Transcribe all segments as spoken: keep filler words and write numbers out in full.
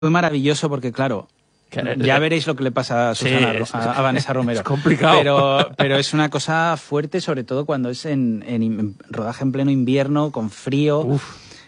Fue maravilloso porque, claro, ya veréis lo que le pasa a, Susana, sí, es, a, a Vanessa Romero. Es complicado. Pero, pero es una cosa fuerte, sobre todo cuando es en, en, en rodaje en pleno invierno, con frío. Uf.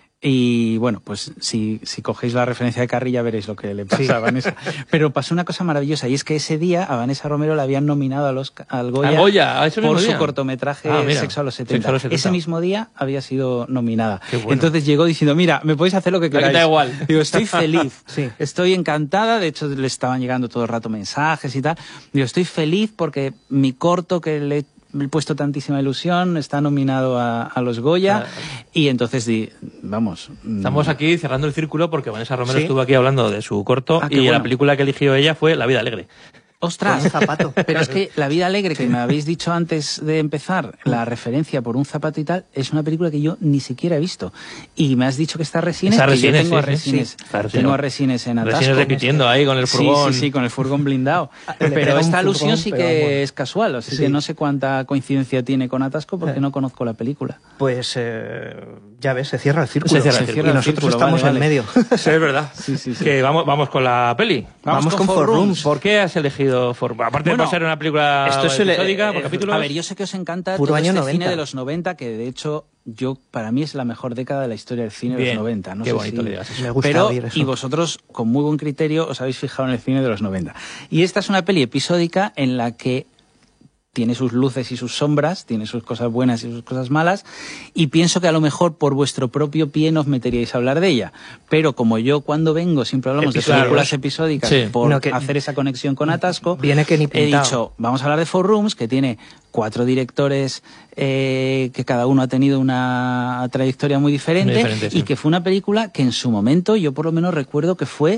Y bueno, pues si, si cogéis la referencia de Carrie ya veréis lo que le pasa sí. a Vanessa. Pero pasó una cosa maravillosa y es que ese día a Vanessa Romero la habían nominado a los, al Goya, ¿Al Goya? ¿A ese mismo por día? su cortometraje ah, mira, Sexo a los setenta. Sexo a los setenta. Ese mismo día había sido nominada. Qué bueno. Entonces llegó diciendo, mira, me podéis hacer lo que queráis. Da igual. Digo, estoy feliz, sí. estoy encantada. De hecho, le estaban llegando todo el rato mensajes y tal. Digo, estoy feliz porque mi corto que le he puesto tantísima ilusión, está nominado a, a los Goya, ah, y entonces di, vamos... Estamos aquí cerrando el círculo porque Vanessa Romero ¿sí? estuvo aquí hablando de su corto ah, y bueno. la película que eligió ella fue La vida alegre. ¡Ostras! Zapato. Pero es que La vida alegre, que me habéis dicho antes de empezar, la referencia por un zapato y tal, es una película que yo ni siquiera he visto. Y me has dicho que está Resines, está que Resines, yo tengo sí, a Resines, sí, claro, tengo sí, a Resines en atasco. Resines repitiendo ahí con el furgón. Sí, sí, sí, con el furgón blindado. Pero esta alusión furgón, sí que bueno. es casual, así sí. que no sé cuánta coincidencia tiene con Atasco porque eh. no conozco la película. Pues eh, ya ves, se cierra el círculo. Se cierra el se círculo. Y nosotros círculo, estamos vale, en vale. medio. Sí, es verdad. Sí, sí, sí. Que vamos, vamos con la peli. Vamos, vamos con, con Four Rooms. ¿Por qué has elegido Four Rooms? Aparte bueno, de ser una película esto es episódica, el, por capítulos. A ver, yo sé que os encanta Puro todo año este noventa. cine de los noventa, que de hecho yo para mí es la mejor década de la historia del cine Bien, de los noventa. No qué sé bonito si... le digas eso. Me gusta Pero, oír eso. y vosotros, con muy buen criterio, os habéis fijado en el cine de los noventa. Y esta es una peli episódica en la que tiene sus luces y sus sombras, tiene sus cosas buenas y sus cosas malas, y pienso que a lo mejor por vuestro propio pie no os meteríais a hablar de ella. Pero como yo cuando vengo siempre hablamos Episodios. de películas episódicas Sí. por No, que hacer esa conexión con Atasco, viene que ni he pintado. dicho, vamos a hablar de Four Rooms, que tiene cuatro directores eh, que cada uno ha tenido una trayectoria muy diferente, muy diferente sí. y que fue una película que en su momento yo por lo menos recuerdo que fue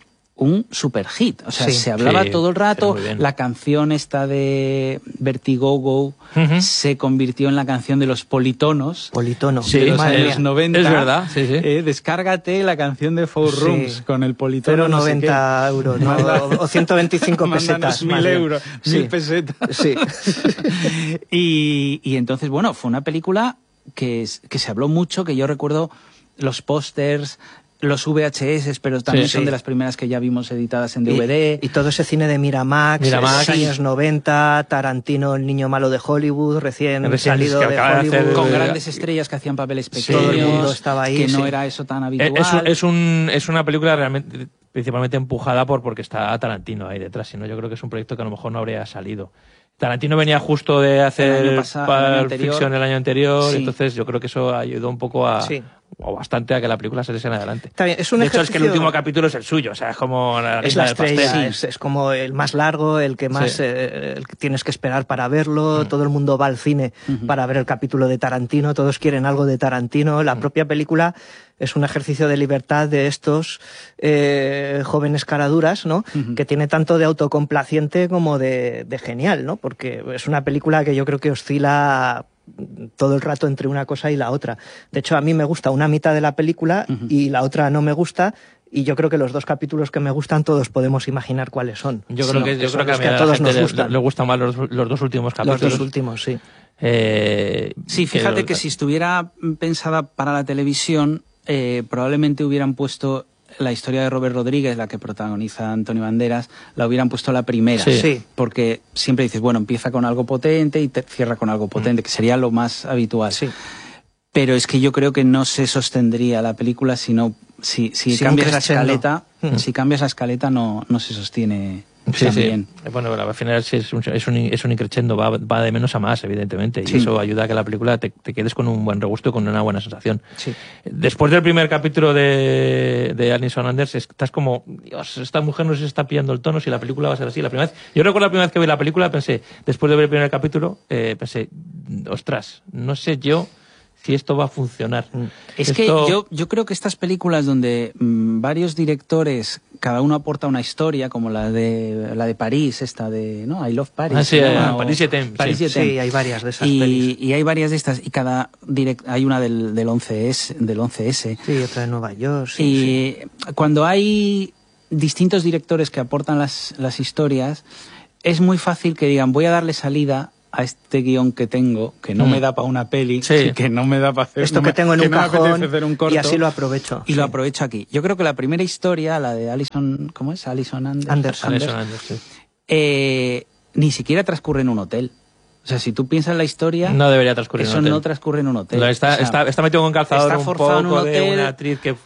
un super hit, o sea, sí, se hablaba sí, todo el rato, sí, la canción esta de Vertigogo uh-huh. se convirtió en la canción de los politonos, politono, sí, de los años noventa, es verdad, sí, sí. Eh, descárgate la canción de Four sí. Rooms con el politono, pero no noventa sé euros, ¿no? o, o ciento veinticinco pesetas, mil euros, sí. mil pesetas, sí. y, y entonces, bueno, fue una película que, que se habló mucho, que yo recuerdo los pósters, los V H S, pero también sí, son sí. de las primeras que ya vimos editadas en D V D. Y, y todo ese cine de Miramax, Miramax los años noventa, Tarantino, el niño malo de Hollywood, recién, recién salido de Hollywood. de hacer... Con grandes estrellas que hacían papeles pequeños, todo el mundo estaba ahí, que no sí. era eso tan habitual. Es, un, es, un, es una película realmente principalmente empujada por porque está Tarantino ahí detrás, si no yo creo que es un proyecto que a lo mejor no habría salido. Tarantino venía justo de hacer Pulp Fiction el año anterior, sí. entonces yo creo que eso ayudó un poco a... Sí. o bastante a que la película saliese en adelante. Está bien, es un de ejercicio... hecho, es que el último capítulo es el suyo, o sea, es como la, es la del estrella, pastel. Es, es como el más largo, el que más sí. eh, el que tienes que esperar para verlo, mm. todo el mundo va al cine mm-hmm. para ver el capítulo de Tarantino, todos quieren algo de Tarantino, la mm. propia película es un ejercicio de libertad de estos eh, jóvenes caraduras, ¿no? Uh-huh. Que tiene tanto de autocomplaciente como de, de genial, ¿no? Porque es una película que yo creo que oscila todo el rato entre una cosa y la otra. De hecho, a mí me gusta una mitad de la película uh-huh. y la otra no me gusta. Y yo creo que los dos capítulos que me gustan todos podemos imaginar cuáles son. Yo creo sí, que, no, yo creo que a, que a todos nos le, gustan. Le gustan más los, los dos últimos capítulos. Los dos últimos, sí. Eh, sí, fíjate que, que si estuviera pensada para la televisión, eh, probablemente hubieran puesto la historia de Robert Rodríguez, la que protagoniza Antonio Banderas, la hubieran puesto la primera. Sí. sí. Porque siempre dices, bueno, empieza con algo potente y te cierra con algo potente, mm. que sería lo más habitual. Sí. Pero es que yo creo que no se sostendría la película si no, si, si sí, cambias la escaleta, mm. si cambias la escaleta no, no se sostiene. Sí, también. sí. Bueno, al final es un, es un, es un increchendo, va, va de menos a más, evidentemente, sí. y eso ayuda a que la película te, te quedes con un buen regusto y con una buena sensación. Sí. Después del primer capítulo de, de Alison Anders, estás como, Dios, esta mujer no se está pillando el tono si la película va a ser así. La primera vez, yo recuerdo la primera vez que vi la película, pensé, después de ver el primer capítulo, eh, pensé, ostras, no sé yo si esto va a funcionar. Es esto... que yo, yo creo que estas películas donde mmm, varios directores, cada uno aporta una historia, como la de la de París, esta de, ¿no? I Love Paris. Ah, sí, ¿no? París Jetem. París sí. Jetem. Sí, hay varias de esas y, pelis. Y hay varias de estas, y cada direct, hay una del, del once ese, del once ese. Sí, otra de Nueva York. Sí, y sí. Cuando hay distintos directores que aportan las, las historias, es muy fácil que digan, voy a darle salida a este guión que tengo, que no mm. me da para una peli, sí. que no me da para hacer... Esto no que me, tengo en que un no cajón hacer un corto, y así lo aprovecho. Y sí. lo aprovecho aquí. Yo creo que la primera historia, la de Alison... ¿Cómo es? Alison Anders. Anders. Anders, Anders sí. eh, ni siquiera transcurre en un hotel. O sea, si tú piensas en la historia... No debería transcurrir en un hotel. Eso no transcurre en un hotel. Está, o sea, está, está metido con calzador está un forzado poco en un hotel, de una actriz que...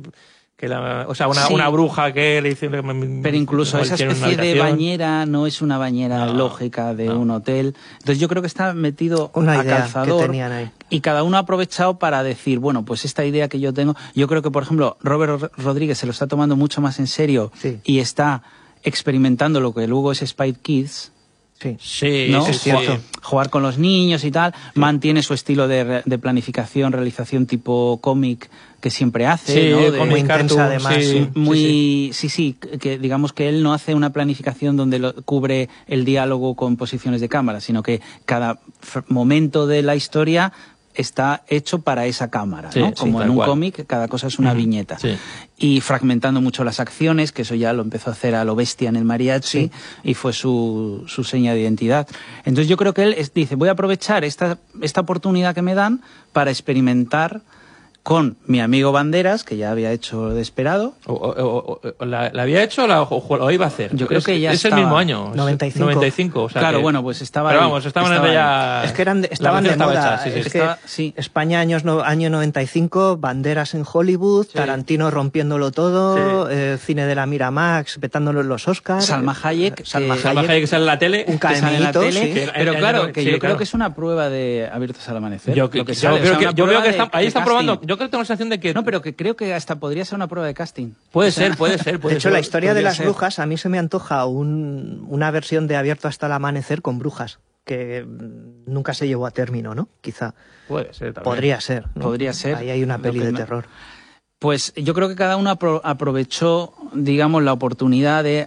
que la, o sea, una, sí, una bruja que le hizo... Pero incluso esa especie de bañera no es una bañera no, lógica de no. un hotel. Entonces yo creo que está metido una a idea calzador. Que tenían ahí. Y cada uno ha aprovechado para decir, bueno, pues esta idea que yo tengo... Yo creo que, por ejemplo, Robert Rodríguez se lo está tomando mucho más en serio sí. y está experimentando lo que luego es Spy Kids. Sí, sí, ¿no? es cierto. Jugar con los niños y tal. Sí. Mantiene su estilo de, de planificación, realización tipo cómic que siempre hace, sí, ¿no? De, muy intensa además. Sí, muy, sí, sí, sí, que digamos que él no hace una planificación donde lo, cubre el diálogo con posiciones de cámara, sino que cada momento de la historia está hecho para esa cámara, ¿no? Sí, Como sí, en un cual. cómic, cada cosa es una mm, viñeta. Sí. Y fragmentando mucho las acciones, que eso ya lo empezó a hacer a lo bestia en el mariachi, sí. y fue su, su seña de identidad. Entonces yo creo que él es, dice, voy a aprovechar esta, esta oportunidad que me dan para experimentar con mi amigo Banderas, que ya había hecho Desperado. O, o, o, o, ¿la, ¿La había hecho o la o, o iba a hacer? Yo creo es, que ya Es estaba. el mismo año. noventa y cinco. noventa y cinco, o sea claro, que... bueno, pues estaba Pero ahí, vamos, estaban estaba ya... Es que eran, estaban de moda. Hecha, sí, sí. Es estaba, que sí. España años no, año noventa y cinco, Banderas en Hollywood, sí. Tarantino rompiéndolo todo, sí. eh, cine de la Miramax, petándolo en los Oscars. Salma Hayek. Eh, Salma, que, Hayek, Salma Hayek que sale en la tele. Un caminito, tele, sí. que, Pero claro, que sí, yo claro. creo que es una prueba de Abiertos al Amanecer. Yo, lo que yo, sale, creo o sea, que, yo veo que está, de, ahí de está casting. probando. Yo creo que tengo la sensación de que... No, pero que creo que hasta podría ser una prueba de casting. Puede o sea, ser, puede ser. Puede de hecho, ser, la historia de las ser. brujas, a mí se me antoja un, una versión de Abierto hasta el Amanecer con brujas, que nunca se llevó a término, ¿no? Quizá. Puede ser también. Podría ser, ¿no? Podría ser. Ahí hay una peli de terror. Pues yo creo que cada uno apro aprovechó, digamos, la oportunidad de...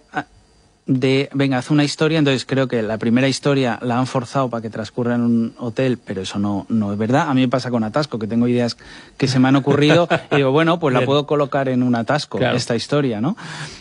de, venga, haz una historia. Entonces creo que la primera historia la han forzado para que transcurra en un hotel, pero eso no, no es verdad. A mí me pasa con Atasco, que tengo ideas que se me han ocurrido y digo, bueno, pues Bien. la puedo colocar en un Atasco, claro. esta historia, ¿no?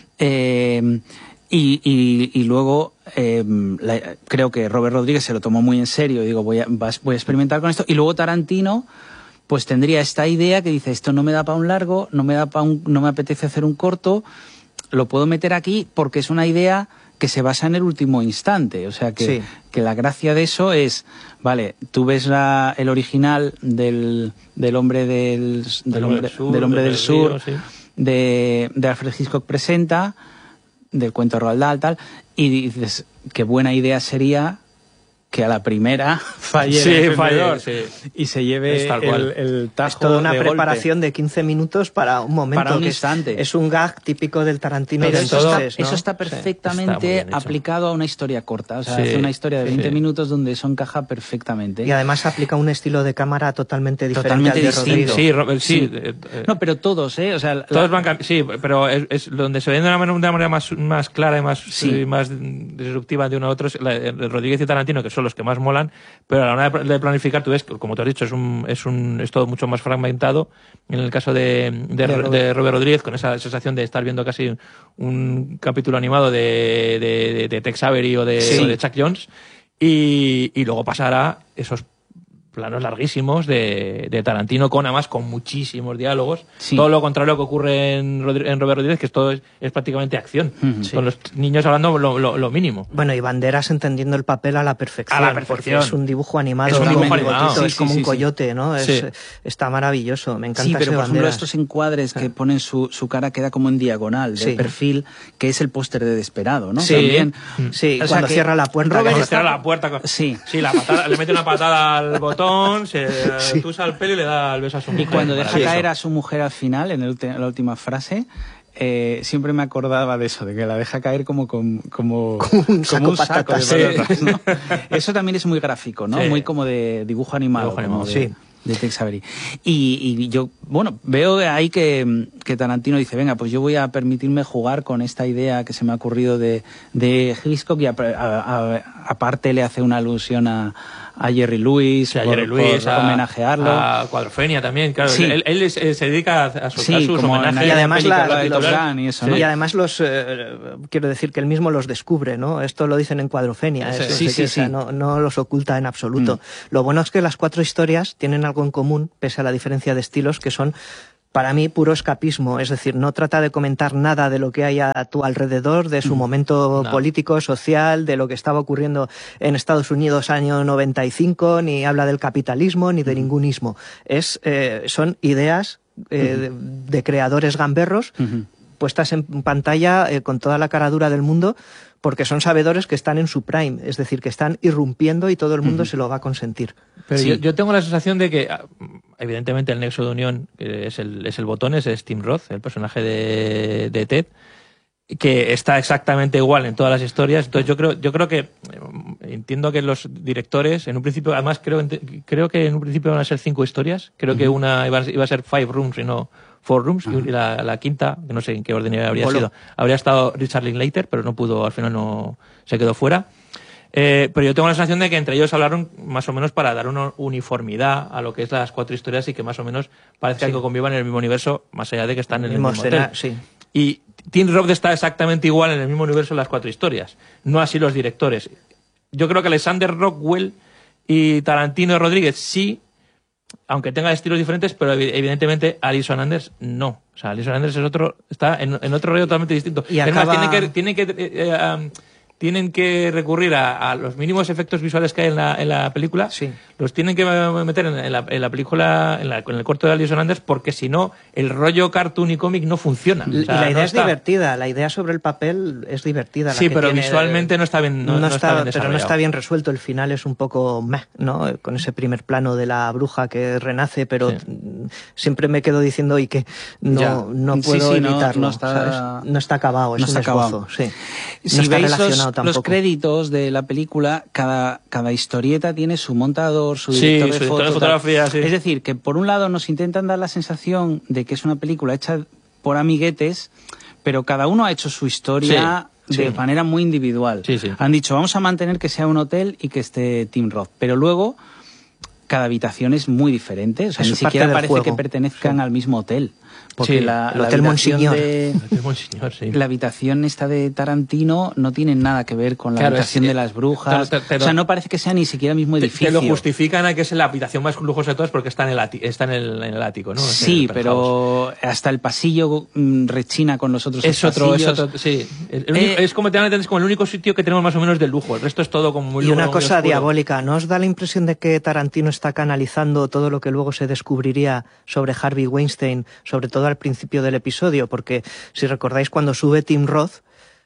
Eh, y, y, y luego eh, la, creo que Robert Rodríguez se lo tomó muy en serio. Digo, voy a, voy a experimentar con esto. Y luego Tarantino pues tendría esta idea que dice, esto no me da para un largo, no me da para un, no me apetece hacer un corto, lo puedo meter aquí porque es una idea que se basa en el último instante. O sea, que, sí. que la gracia de eso es, vale, tú ves la, el original del, del hombre del, del, hombre, del, sur, del, hombre del, del sur, río, sí. de, de Alfred Hitchcock presenta, del cuento de Roald Dahl, tal, y dices, qué buena idea sería que a la primera falle sí, el falló, sí. y se lleve el, el tajo. Es toda una de preparación golpe. de quince minutos para un momento. Para un que instante. Es, es un gag típico del Tarantino. Pero de eso, entonces, está, ¿no? eso está perfectamente está aplicado a una historia corta. O sea, sí, hace una historia de veinte sí. minutos donde eso encaja perfectamente. Y además aplica un estilo de cámara totalmente diferente totalmente al de distinto. Rodrigo. Sí, sí, sí. Eh, eh, no, pero todos, ¿eh? O sea, todos la... van sí, pero es, es donde se ven de una manera, de una manera más, más clara y más, sí. y más disruptiva de uno a otro, la, el Rodríguez y Tarantino, que son los que más molan, pero a la hora de planificar, tú ves, como te has dicho, es un, es un, es todo mucho más fragmentado. En el caso de, de, de, Robert. de Robert Rodríguez, con esa sensación de estar viendo casi un capítulo animado de, de, de, de Tex Avery o de, sí. o de Chuck Jones, y, y luego pasará esos planos larguísimos de, de Tarantino, con además con muchísimos diálogos. Sí. Todo lo contrario que ocurre en, Rodri en Robert Rodríguez, que esto es, es prácticamente acción, uh-huh. con sí. los niños hablando lo, lo, lo mínimo. Bueno, y Banderas entendiendo el papel a la perfección. A la perfección. Es un dibujo animado. Es un dibujo animado. Sí, es sí, como sí, un coyote, sí. ¿no? Es, sí. Está maravilloso, me encanta Sí, pero ese por Banderas. ejemplo estos encuadres que ponen su, su cara queda como en diagonal, de sí. perfil, que es el póster de Desperado, ¿no? Sí, También. sí. O cuando sea cierra la puerta. Robert está... cierra la puerta. Con... Sí. Sí, la patada, le mete una patada al botón, se sí. tusa el pelo y le da el beso a su mujer. Y cuando deja caer a su mujer al final, en, el, en la última frase, eh, siempre me acordaba de eso, de que la deja caer como como, como, como un saco, como un saco patatas, de patatas, ¿no? Eso también es muy gráfico, ¿no? Sí. Muy como de dibujo animado. Dibujo animado, de, sí. de Tex Avery. Y, y yo, bueno, veo ahí que, que Tarantino dice, venga, pues yo voy a permitirme jugar con esta idea que se me ha ocurrido de, de Hitchcock y a, a, a, aparte le hace una alusión a a Jerry Lewis, sí, a por, Jerry Lewis, por a, homenajearlo. A Cuadrofenia también, claro. Sí. Él, él es, se dedica a soltar sí, sus homenajes. Y además, la, de los, Gun y, eso, sí. ¿no? y además los, eh, quiero decir que él mismo los descubre, ¿no? Esto lo dicen en Cuadrofenia, sí, es, sí, es, sí, o sea, sí. No, no los oculta en absoluto. Mm. Lo bueno es que las cuatro historias tienen algo en común, pese a la diferencia de estilos, que son, para mí, puro escapismo. Es decir, no trata de comentar nada de lo que hay a tu alrededor, de su mm. momento no. político, social, de lo que estaba ocurriendo en Estados Unidos año noventa y cinco, ni habla del capitalismo, ni de mm. ningún ismo. Es, eh, son ideas eh, mm. de, de creadores gamberros mm. puestas en pantalla eh, con toda la cara dura del mundo, porque son sabedores que están en su prime, es decir, que están irrumpiendo y todo el mundo uh-huh. se lo va a consentir. Pero sí. yo, yo tengo la sensación de que, evidentemente, el nexo de unión, que es el, es el botón, es Tim Roth, el personaje de, de Ted, que está exactamente igual en todas las historias. Entonces yo creo, yo creo que, entiendo que los directores, en un principio, además creo, creo que en un principio van a ser cinco historias, creo uh-huh. que una iba, iba a ser Five Rooms y no Four Rooms, uh-huh. y la, la quinta, que no sé en qué orden habría Bolo. sido, habría estado Richard Linklater, pero no pudo, al final no se quedó fuera. Eh, pero yo tengo la sensación de que entre ellos hablaron más o menos para dar una uniformidad a lo que es las cuatro historias y que más o menos parezca sí. que convivan en el mismo universo, más allá de que están en el, el mismo escena, hotel. Sí. Y Tim Roth está exactamente igual en el mismo universo en las cuatro historias, no así los directores. Yo creo que Alexander Rockwell y Tarantino y Rodríguez sí, aunque tengan estilos diferentes, pero evidentemente Alison Anders no. O sea, Alison Anders es otro, está en, en otro rollo totalmente distinto. Y es acaba... más, tienen que, tienen que, eh, um, tienen que recurrir a, a los mínimos efectos visuales que hay en la, en la película. Sí. Los tienen que meter en, en, la, en la película, en, la, en el corto de Alison Anders, porque si no, el rollo cartoon y cómic no funciona. O sea, y la idea no es está... divertida, la idea sobre el papel es divertida. Sí, la que pero tiene... visualmente no está bien, no, no, no está, está bien pero no está bien resuelto. El final es un poco meh, ¿no? Con ese primer plano de la bruja que renace, pero sí. siempre me quedo diciendo y que no, ya. no puedo sí, sí, evitarlo. No, no, está... ¿sabes? No está acabado, es no un está esbozo. Acabado. Sí. Si no está veis relacionado los, tampoco. los créditos de la película, cada, cada historieta tiene su montador, su sí, director de, su foto, director de fotografía. Sí. Es decir, que por un lado nos intentan dar la sensación de que es una película hecha por amiguetes, pero cada uno ha hecho su historia sí, de sí. manera muy individual. Sí, sí. Han dicho, vamos a mantener que sea un hotel y que esté Tim Roth, pero luego cada habitación es muy diferente, o sea, Eso ni siquiera parece juego. que pertenezcan sí. al mismo hotel. Porque sí, la, el la Hotel Monsignor. De, el Hotel Monsignor, sí. La habitación esta de Tarantino no tiene nada que ver con la claro, habitación es, de las brujas. Te, te, te, o sea, no parece que sea ni siquiera el mismo edificio. Te, te lo justifican a que es la habitación más lujosa de todas porque está en el, ati, está en el, en el ático, ¿no? Sí, pero hasta el pasillo mmm, rechina con los otros es otro, es otro, sí. El, el único, eh, es como te es como el único sitio que tenemos más o menos de lujo. El resto es todo como muy Y una muy cosa oscuro. diabólica, ¿no os da la impresión de que Tarantino está canalizando todo lo que luego se descubriría sobre Harvey Weinstein, sobre todo al principio del episodio? Porque si recordáis cuando sube Tim Roth,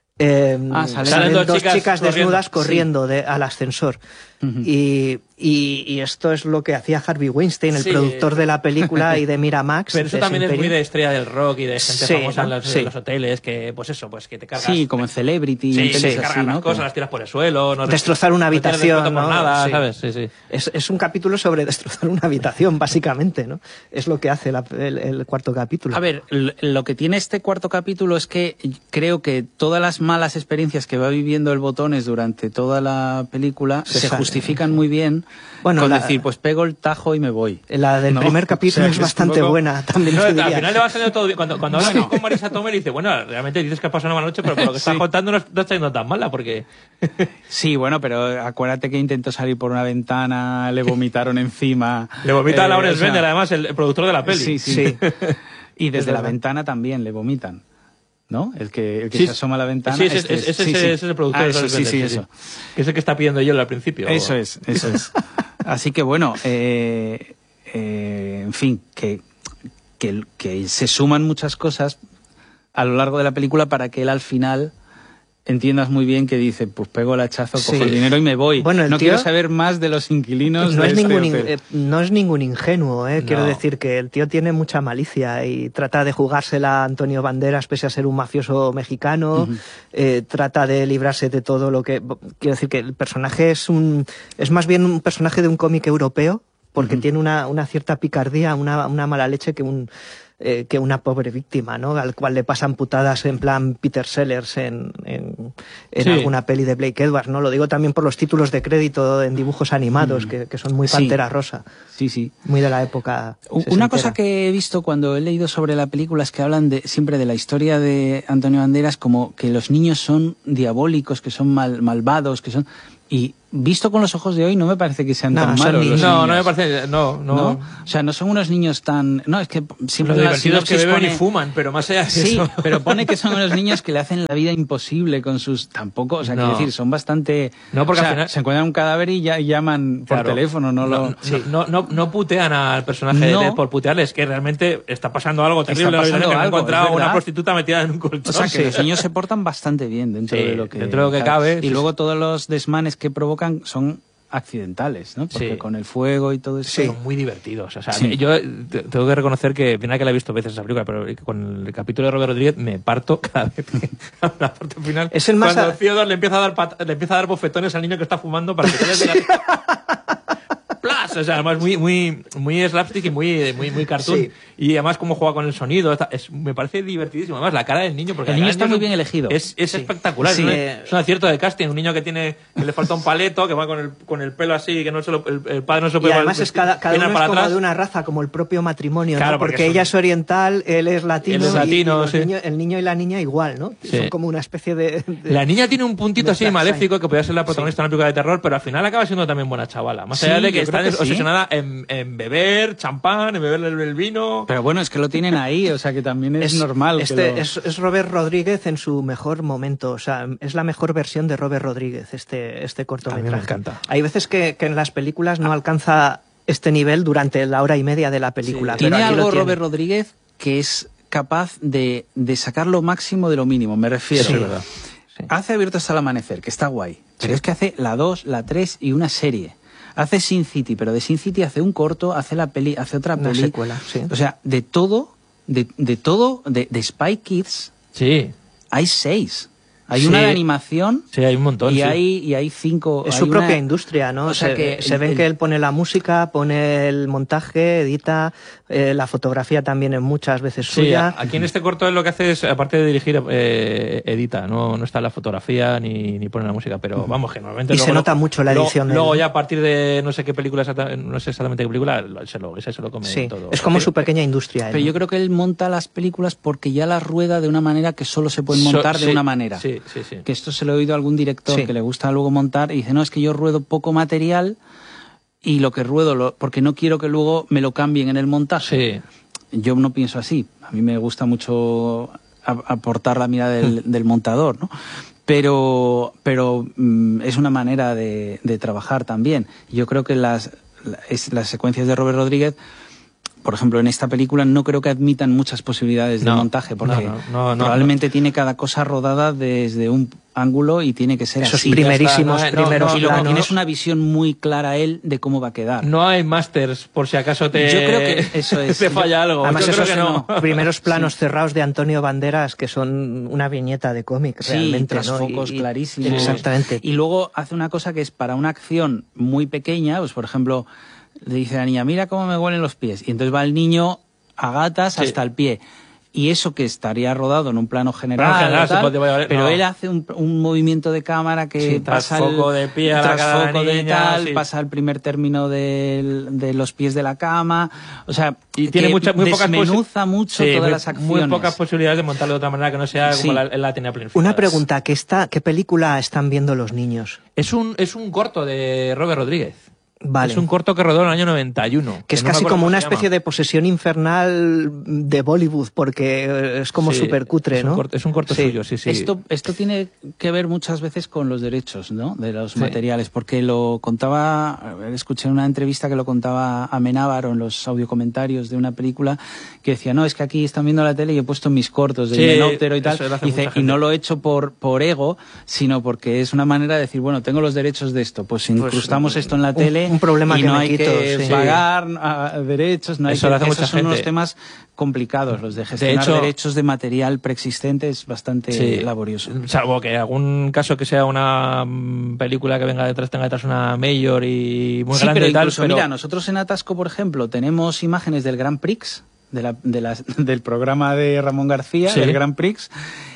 eh, ah, salen, salen dos, dos chicas, chicas desnudas corriendo, corriendo sí. de, al ascensor. Uh-huh. Y, y, y esto es lo que hacía Harvey Weinstein, el sí. productor de la película y de Miramax. Pero eso también Imperio. es muy de estrella del rock y de gente sí, famosa en los, sí. en los hoteles, que pues eso, pues que te cargas. Sí, como en Celebrity. Sí, en sí, sí, cargas así, las ¿no? cosas, las tiras por el suelo. No destrozar una habitación, no, ¿no? nada, sí. ¿sabes? Sí, sí. Es, es un capítulo sobre destrozar una habitación, básicamente, ¿no? Es lo que hace la, el, el cuarto capítulo. A ver, lo que tiene este cuarto capítulo es que creo que todas las malas experiencias que va viviendo el Botones durante toda la película se, se justifican muy bien bueno, con la, decir, pues pego el tajo y me voy. La del ¿no? primer capítulo o sea, es bastante es poco... buena, también no, al final le va saliendo todo bien. Cuando, cuando hablas bueno. con Marisa Tomei dice, bueno, realmente dices que ha pasado una mala noche, pero por lo que estás sí. contando no, no está yendo tan mala, porque... Sí, bueno, pero acuérdate que intentó salir por una ventana, le vomitaron encima... Le vomita eh, a Lawrence o sea, Bender, además, el, el productor de la peli. Sí, sí. sí. Y desde la ventana también le vomitan. ¿No? El que, el que sí, se asoma a la ventana. Sí, ese, este es, ese, sí, ese, sí. ese es el productor. Ah, de eso, sí, sí, eso. Sí. Que es el que está pidiendo yo al principio. Eso es, eso es. Así que bueno, eh, eh, en fin, que, que, que se suman muchas cosas a lo largo de la película para que él al final entiendas muy bien que dice, pues pego el hachazo, cojo sí. el dinero y me voy. Bueno, no tío, quiero saber más de los inquilinos no de es este ningún hotel. eh, no es ningún ingenuo, eh. No. Quiero decir que el tío tiene mucha malicia y trata de jugársela a Antonio Banderas pese a ser un mafioso mexicano, uh-huh. eh, trata de librarse de todo lo que... Quiero decir que el personaje es un es más bien un personaje de un cómic europeo, porque uh-huh. tiene una, una cierta picardía, una, una mala leche que un... eh, que una pobre víctima, ¿no? Al cual le pasan putadas en plan Peter Sellers en, en, en sí. alguna peli de Blake Edwards, ¿no? Lo digo también por los títulos de crédito en dibujos animados, mm. que, que son muy Pantera sí. Rosa. Sí, sí. Muy de la época. Una cosa que he visto cuando he leído sobre la película es que hablan de, siempre de la historia de Antonio Banderas como que los niños son diabólicos, que son mal, malvados, que son... Y visto con los ojos de hoy no me parece que sean no, tan malos los no, niños. No, me parece... No, no. ¿No? O sea, no son unos niños tan... No, es que siempre... Los divertidos que beben pone... y fuman, pero más allá de sí, eso... Sí, pero pone que son unos niños que le hacen la vida imposible con sus... Tampoco, o sea, no. quiero decir, son bastante... No, porque o sea, al final... se encuentran un cadáver y ya llaman por claro. teléfono, no, no lo... No, sí. no, no, no putean al personaje no. de por putearles, que realmente está pasando algo terrible. Está pasando que algo, han encontrado una prostituta metida en un colchón. O sea, que los niños se portan bastante bien dentro sí, de lo que... dentro de lo que cabe. Y sí. luego todos los desmanes que provocan son... accidentales, ¿no? Porque sí. con el fuego y todo eso... Sí, son muy divertidos. O sea, sí. yo tengo que reconocer que, mira que la he visto veces esa película, pero con el capítulo de Robert Rodríguez me parto cada vez que a la parte final. Es el más cuando a... Theodore le empieza a dar pat... le empieza a dar bofetones al niño que está fumando para que se le diga... O sea, además muy muy muy slapstick y muy muy muy cartoon sí. Y además cómo juega con el sonido está, es, me parece divertidísimo. Además la cara del niño, porque el niño está niño muy bien elegido, es, es sí. espectacular, sí. ¿no? Es un acierto de casting, un niño que tiene que le falta un paleto, que va con el con el pelo así, que no se lo, el, el padre no se lo puede. Y además es cada, cada uno es como atrás. De una raza, como el propio matrimonio, claro, ¿no? Porque, porque son... ella es oriental, él es latino, él es latino y, y sí. niños, el niño y la niña igual, ¿no? Sí. Son como una especie de, de la niña tiene un puntito así maléfico que podría ser la protagonista sí. de una película de terror, pero al final acaba siendo también buena chavala, más allá sí, de que está que obsesionada sí. en, en beber champán, en beber el, el vino. Pero bueno, es que lo tienen ahí, o sea que también es, es normal. Este que lo... es, es Robert Rodríguez en su mejor momento, o sea, es la mejor versión de Robert Rodríguez, este, este cortometraje. A mí me encanta. Hay veces que, que en las películas no alcanza este nivel durante la hora y media de la película. Sí. Pero tiene aquí algo lo tiene. Robert Rodríguez que es capaz de, de sacar lo máximo de lo mínimo, me refiero. Sí, verdad. Sí. Hace Abierto hasta el amanecer, que está guay, pero sí. es que hace la dos, la tres y una serie. Hace Sin City, pero de Sin City hace un corto, hace la peli, hace otra una peli. Secuela, sí. O sea, de todo, de, de todo, de, de Spy Kids, sí. hay seis. Hay sí. una de animación sí, hay un montón, y, sí. hay, y hay cinco. Es hay su una... propia industria, ¿no? O sea se que se el, ven el... que él pone la música, pone el montaje, edita, eh, la fotografía también es muchas veces sí, suya. Aquí en este corto él lo que hace es, aparte de dirigir, eh, edita, no, no está la fotografía ni, ni pone la música, pero uh-huh. vamos, que normalmente... Y luego, se nota mucho la edición. Luego, luego de... ya a partir de no sé qué película, no sé exactamente qué película, se lo, ese se lo come sí, todo. Es como pero, su pequeña industria. Pero él, ¿no? yo creo que él monta las películas porque ya las rueda de una manera que solo se pueden montar so, sí, de una manera. Sí, sí, sí. Que esto se lo he oído a algún director sí. que le gusta luego montar y dice, no, es que yo ruedo poco material y lo que ruedo, lo, porque no quiero que luego me lo cambien en el montaje. Sí. Yo no pienso así. A mí me gusta mucho a, aportar la mirada del, del montador, ¿no? Pero, pero mm, es una manera de, de trabajar también. Yo creo que las, las, las secuencias de Robert Rodríguez, por ejemplo, en esta película no creo que admitan muchas posibilidades de no, montaje, porque no, no, no, probablemente no. tiene cada cosa rodada desde un ángulo y tiene que ser Esos así. primerísimos está, no, primeros no, y lo que tiene planos. es una visión muy clara él de cómo va a quedar. No hay masters, por si acaso te... Yo creo que eso es. te falla algo. Además, Yo esos creo que no. primeros planos sí. cerrados de Antonio Banderas que son una viñeta de cómic, sí, realmente. tras ¿no? focos y, clarísimos. Exactamente. Y luego hace una cosa que es para una acción muy pequeña, pues por ejemplo, le dice a la niña, mira cómo me huelen los pies. Y entonces va el niño a gatas sí. hasta el pie. Y eso que estaría rodado en un plano general, plano general tal, se puede, pero no. él hace un, un movimiento de cámara que sí, pasa tras foco de pie a la cara foco de, de niña, tal, sí. pasa el primer término de, de los pies de la cama, o sea, y tiene mucha, muy desmenuza pocas mucho sí, todas muy, las acciones. Muy pocas posibilidades de montarlo de otra manera que no sea sí. como la, la tenía planificada. Una pregunta, ¿qué, está, ¿qué película están viendo los niños? Es un, es un corto de Robert Rodríguez. Vale. Es un corto que rodó en el año noventa y uno. Que, que es no casi como una se especie llama. de posesión infernal de Bollywood, porque es como sí, súper cutre, es ¿no? Un corto, es un corto sí. suyo, sí, sí. Esto, esto tiene que ver muchas veces con los derechos, ¿no? De los sí. materiales, porque lo contaba, escuché en una entrevista que lo contaba Amenábar en los audiocomentarios de una película, que decía, no, es que aquí están viendo la tele y he puesto mis cortos de sí, Himenóptero y tal, dice, y no lo he hecho por, por ego, sino porque es una manera de decir, bueno, tengo los derechos de esto, pues incrustamos pues, esto en la un, tele un problema y que no me hay quito, que sí. pagar a, derechos, no hay Eso que, lo hace esos mucha son gente. unos temas complicados, los de gestionar de hecho, derechos de material preexistente es bastante sí, laborioso. Salvo que algún caso que sea una película que venga detrás, tenga detrás una mayor y muy sí, grande pero y tal. Incluso, pero mira, nosotros en Atasco, por ejemplo, tenemos imágenes del Grand Prix de la, de las, del programa de Ramón García, sí. del Grand Prix,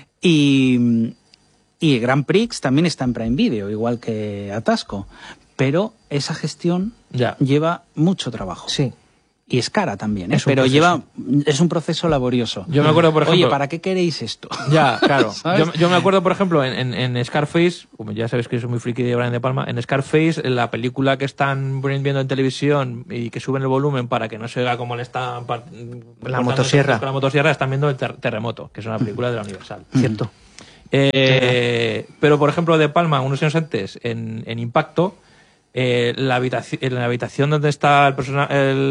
y, y Grand Prix también está en Prime Video, igual que Atasco, pero esa gestión ya. lleva mucho trabajo. Sí. Y es cara también, ¿eh? Es un pero proceso. lleva es un proceso laborioso. Yo me acuerdo, por ejemplo... Oye, ¿para qué queréis esto? Ya, claro. yo, yo me acuerdo, por ejemplo, en, en, en Scarface, como ya sabéis que soy muy friki de Brian De Palma, en Scarface, en la película que están viendo en televisión y que suben el volumen para que no se oiga cómo le están... La motosierra. Con la motosierra están viendo el ter Terremoto, que es una película de la Universal. Cierto. Eh, pero, por ejemplo, De Palma, unos años antes, en, en Impacto... Eh, la habitación, en la habitación donde está el, persona,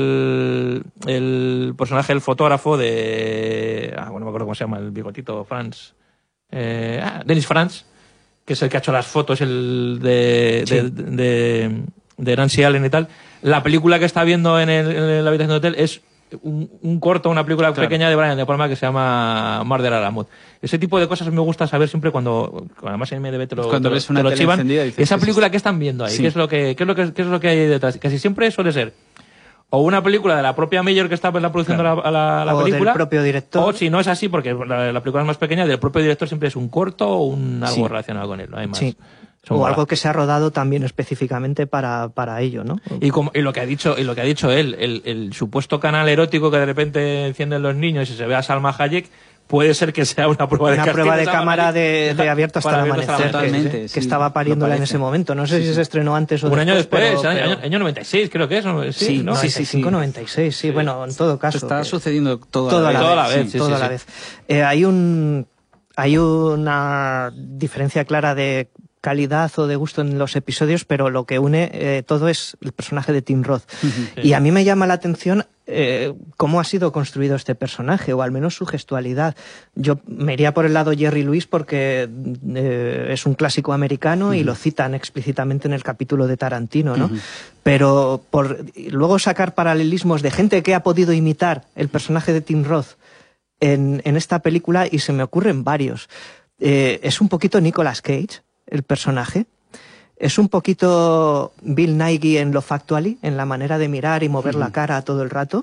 el, el personaje, el fotógrafo de... Ah, bueno, no me acuerdo cómo se llama, el bigotito, Franz. Eh, ah, Dennis Franz, que es el que ha hecho las fotos el de, sí. de, de, de Nancy Allen y tal. La película que está viendo en, el, en la habitación de hotel es un, un corto, una película claro. pequeña de Brian De Palma que se llama Murder a la Mod. Ese tipo de cosas me gusta saber siempre cuando, además en M D B te lo, cuando te, ves una te lo tele chivan. Dices, esa película sí. que están viendo ahí, sí. ¿qué es lo que, qué es lo que, qué es lo que hay detrás? Casi siempre suele ser o una película de la propia Mayor que está produciendo claro. la, la, la o película, del propio director, o si no es así, porque la, la película es más pequeña, del propio director siempre es un corto o un algo sí. relacionado con él, no hay más. Sí. Son o bolas. algo que se ha rodado también específicamente para, para ello, ¿no? Y, como, y lo que ha dicho y lo que ha dicho él, el, el supuesto canal erótico que de repente encienden los niños y se ve a Salma Hayek, puede ser que sea una prueba de una prueba de cámara de, de abierto hasta el amanecer, totalmente, que, sí, que estaba pariéndola en ese momento. No sé sí, si sí. se estrenó antes o un después. año después, pero, año, pero... año noventa y seis creo que es, ¿no? Sí, sí, ¿no? noventa y cinco, sí, noventa y seis, sí, sí. Bueno, en todo caso. Está que... sucediendo todo toda a la vez. Toda la vez, vez, sí, toda sí, la sí. vez. Eh, hay un hay una diferencia clara de calidad o de gusto en los episodios, pero lo que une eh, todo es el personaje de Tim Roth. Sí. Y a mí me llama la atención eh, cómo ha sido construido este personaje, o al menos su gestualidad. Yo me iría por el lado Jerry Lewis porque eh, es un clásico americano uh-huh. y lo citan explícitamente en el capítulo de Tarantino, ¿no? Uh-huh. Pero por luego sacar paralelismos de gente que ha podido imitar el personaje de Tim Roth en, en esta película, y se me ocurren varios. Eh, es un poquito Nicolas Cage, el personaje. Es un poquito Bill Nighy en Love Actually, en la manera de mirar y mover uh-huh. la cara todo el rato.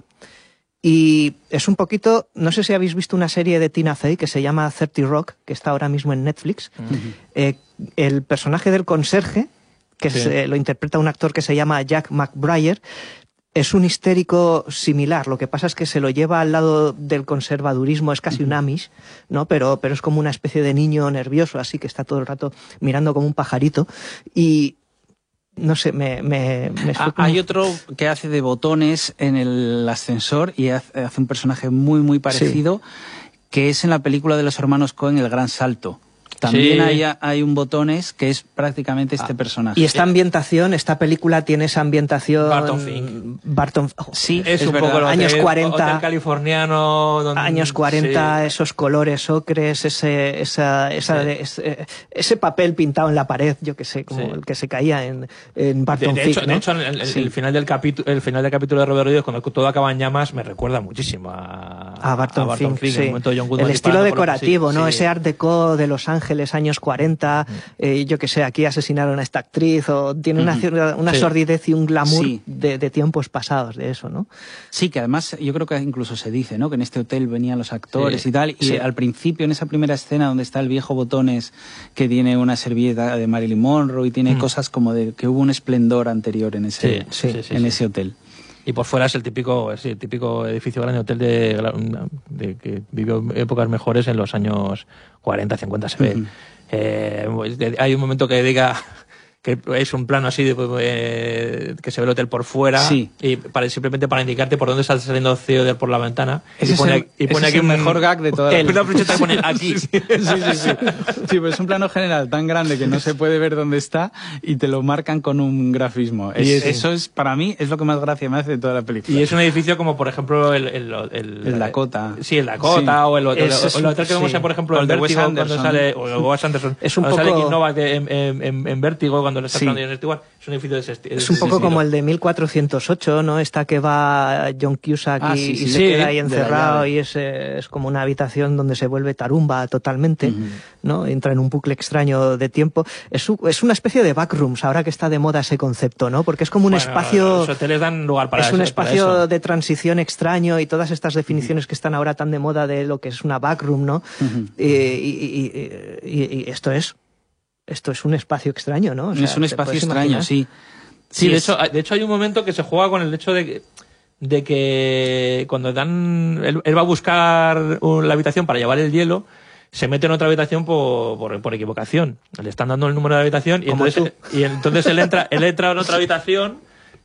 Y es un poquito, no sé si habéis visto una serie de Tina Fey que se llama thirty Rock, que está ahora mismo en Netflix. Uh-huh. Eh, el personaje del conserje, que sí. es, eh, lo interpreta un actor que se llama Jack McBrayer, es un histérico similar. Lo que pasa es que se lo lleva al lado del conservadurismo, es casi un Amish, ¿no? Pero, pero es como una especie de niño nervioso, así que está todo el rato mirando como un pajarito. Y no sé, me... me, me ah, como... Hay otro que hace de botones en el ascensor y hace, hace un personaje muy, muy parecido, sí. que es en la película de los hermanos Coen, El Gran Salto. También sí. hay, hay un botones que es prácticamente este ah, personaje. Y esta ambientación, esta película tiene esa ambientación... Barton Fink. Barton oh, Sí, es, es un verdad. poco lo años que cuarenta. Hotel californiano. Donde, años cuarenta, sí. esos colores ocres, ese, esa, esa, sí. ese, ese papel pintado en la pared, yo que sé, como sí. el que se caía en, en Barton de, de Fink, hecho, ¿no? De hecho, el, el, sí. el, final del capítulo, el final del capítulo de Robert Rodríguez, cuando todo acaba en llamas, me recuerda muchísimo a, a Barton, a Barton Fink. Fink sí. el, momento de John Goodman el estilo decorativo, ¿no? Sí. Ese art deco de Los Ángeles, años cuarenta. Eh, yo que sé, aquí asesinaron a esta actriz, o tiene una, una sí. sordidez y un glamour sí. de, de tiempos pasados de eso, ¿no? Sí, que además yo creo que incluso se dice, ¿no? Que en este hotel venían los actores sí. y tal, y sí. al principio en esa primera escena donde está el viejo Botones que tiene una servilleta de Marilyn Monroe y tiene mm. cosas como de que hubo un esplendor anterior en ese, sí, sí, sí, en sí. ese hotel. Y por fuera es el típico, sí, el típico edificio grande hotel de, de que vivió épocas mejores en los años cuarenta, cincuenta, se ve. Uh-huh. Eh, hay un momento que diga que es un plano así de, eh, que se ve el hotel por fuera sí. y para, simplemente para indicarte por dónde está saliendo Theodore por la ventana. Ese y pone, es el, y pone ese aquí es el un, mejor gag de toda la película. Una pone aquí. Sí, sí, sí. sí. sí pues es un plano general tan grande que no se puede ver dónde está y te lo marcan con un grafismo. Es, es, eso es, para mí, es lo que más gracia me hace de toda la película. Y es un edificio como, por ejemplo, el... El, el, el Dakota. Sí, el Dakota, sí. o el hotel, es, el hotel que vemos, sí. por ejemplo, en Vértigo, cuando sale... O Wes Anderson. Es un cuando poco... sale Kim Novak en, en, en, en Vértigo, cuando cuando le está esperando Jon Stewart, es un edificio de ese estilo. Es un poco como el de mil cuatrocientos ocho, ¿no? Esta que va John Cusack ah, y, sí, sí, y se sí, queda ahí encerrado y es, es como una habitación donde se vuelve tarumba totalmente, uh-huh. ¿no? Entra en un bucle extraño de tiempo. Es, es una especie de backrooms, ahora que está de moda ese concepto, ¿no? Porque es como un bueno, espacio... Los hoteles dan lugar para Es eso, un espacio de transición extraño y todas estas definiciones uh-huh. que están ahora tan de moda de lo que es una backroom, ¿no? Uh-huh. y, y, y, y, y esto es... Esto es un espacio extraño, ¿no? O sea, es un espacio extraño, sí. Sí, sí de, hecho, de hecho hay un momento que se juega con el hecho de que, de que cuando dan... Él, él va a buscar la habitación para llevar el hielo, se mete en otra habitación por, por, por equivocación. Le están dando el número de la habitación y entonces, y entonces él entra él entra en otra habitación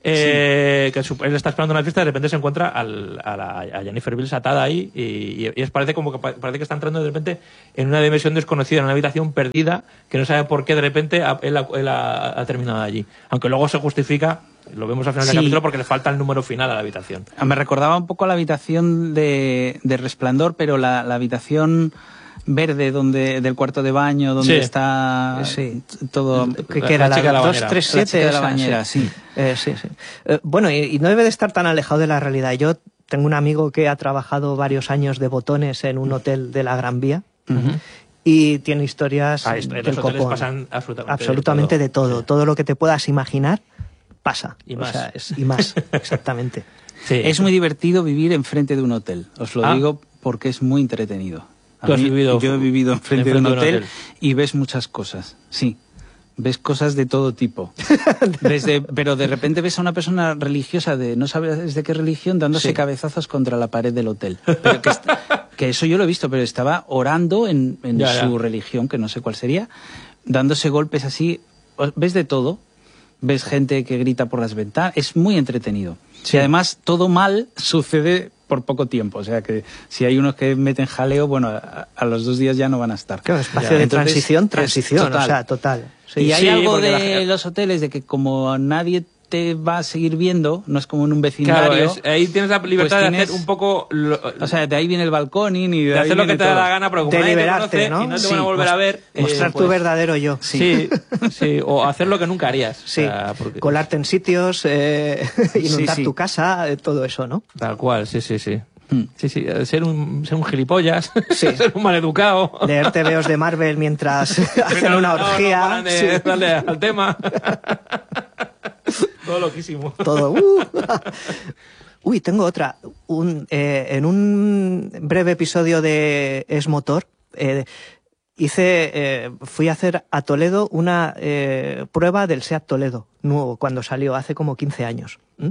eh, sí. que su, él está esperando una fiesta y de repente se encuentra al, a, la, a Jennifer Beals atada ahí y, y es parece como que parece que está entrando de repente en una dimensión desconocida, en una habitación perdida que no sabe por qué de repente él, él ha, ha terminado allí. Aunque luego se justifica, lo vemos al final sí. del capítulo, porque le falta el número final a la habitación. Me recordaba un poco a la habitación de, de Resplandor, pero la, la habitación verde donde del cuarto de baño donde sí. está sí. todo que, que era la, la dos tres siete de la bañera, sí. Eh, sí, sí. Eh, bueno, y, y no debe de estar tan alejado de la realidad. Yo tengo un amigo que ha trabajado varios años de botones en un hotel de la Gran Vía. Uh-huh. Y tiene historias ah, del los copón. Pasan absolutamente, absolutamente de todo. De todo. Sí. Todo lo que te puedas imaginar pasa. Y más. O sea, es, y más, exactamente. Sí. Es muy divertido vivir enfrente de un hotel. Os lo ah. digo porque es muy entretenido. ¿Tú has mí, vivido, yo he vivido enfrente, enfrente de, un de un hotel, hotel y ves muchas cosas, sí. Ves cosas de todo tipo. Desde, pero de repente ves a una persona religiosa de no sabes de qué religión dándose sí. cabezazos contra la pared del hotel. Pero que, está, que eso yo lo he visto, pero estaba orando en, en ya, su ya. religión, que no sé cuál sería, dándose golpes así. Ves de todo. Ves gente que grita por las ventanas. Es muy entretenido. Sí. Y además todo mal sucede por poco tiempo, o sea que si hay unos que meten jaleo, bueno, a, a los dos días ya no van a estar. Claro, espacio ya. de Entonces, transición, transición, total. o sea, total. Sí. Y hay sí, algo de la... los hoteles de que como nadie te va a seguir viendo, no es como en un vecindario. Claro, es, ahí tienes la libertad pues tienes, de hacer un poco... Lo, o sea, de ahí viene el balcón y de, de hacer lo que te da la gana, pero como de nadie liberarte, te conoce ¿no? y no te sí, van a volver a ver... Mostrar eh, pues, tu verdadero yo. Sí, sí, sí, o hacer lo que nunca harías. Sí, o sea, porque... colarte en sitios, eh, inundar sí, sí. tu casa, todo eso, ¿no? Tal cual, sí, sí, sí. Sí, sí, ser un, ser un gilipollas, sí. ser un maleducado. Leer tebeos de Marvel mientras hacen una orgía. No, no, de, sí. Darle al tema. Todo loquísimo. Todo. Uh. Uy, tengo otra. Un, eh, en un breve episodio de Es Motor, eh, hice, eh, fui a hacer a Toledo una eh, prueba del SEAT Toledo, nuevo, cuando salió, hace como quince años. ¿Mm?